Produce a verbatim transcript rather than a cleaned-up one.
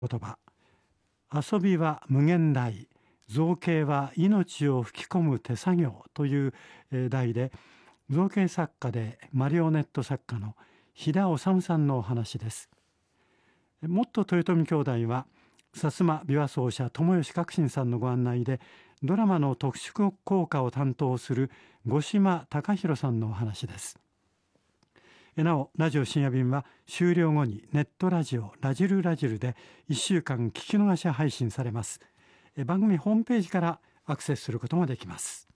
言葉。遊びは無限大、造形は命を吹き込む手作業というえー題で、造形作家でマリオネット作家の飛田治さんのお話です。もっと豊臣兄弟は薩摩琵琶奏者友吉革新さんのご案内で、ドラマの特殊効果を担当する五島貴弘さんのお話です。なお、ラジオ深夜便は終了後にネットラジオラジルラジルでいっしゅうかん聞き逃し配信されます。番組ホームページからアクセスすることもできます。